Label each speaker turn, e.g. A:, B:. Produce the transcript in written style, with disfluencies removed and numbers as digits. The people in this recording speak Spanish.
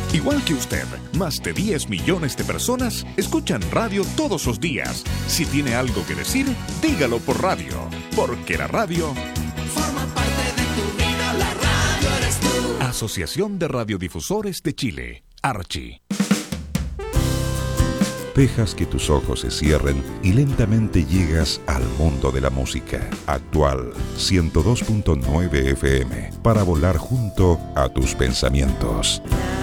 A: Igual que usted, más de 10 millones de personas escuchan radio todos los días. Si tiene algo que decir, dígalo por radio, porque la radio
B: forma parte de tu vida, la radio eres tú.
A: Asociación de Radiodifusores de Chile, Archi.
C: Dejas que tus ojos se cierren y lentamente llegas al mundo de la música. Actual 102.9 FM para volar junto a tus pensamientos.